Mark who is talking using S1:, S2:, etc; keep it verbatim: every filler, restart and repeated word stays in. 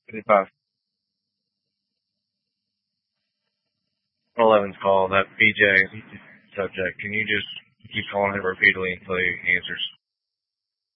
S1: fifty-five. eleven's call, that B J subject. Can you just keep calling him repeatedly until he answers?